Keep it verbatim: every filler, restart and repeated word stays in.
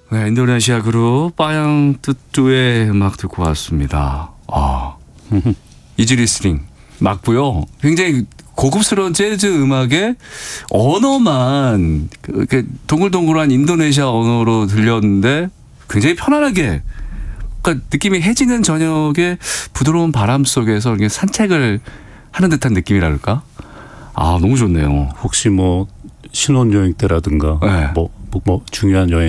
네, 인도네시아 그룹 빠양 뚜뚜의 음악 듣고 왔습니다. 아, 이지 리스닝 맞고요. 굉장히 고급스러운 재즈 음악에 언어만 이렇게 동글동글한 인도네시아 언어로 들렸는데 굉장히 편안하게, 그러니까 느낌이 해지는 저녁에 부드러운 바람 속에서 이렇게 산책을 하는 듯한 느낌이랄까? 아, 너무 좋네요. 혹시 뭐 신혼여행 때라든가 네. 뭐, 뭐, 뭐 중요한 여행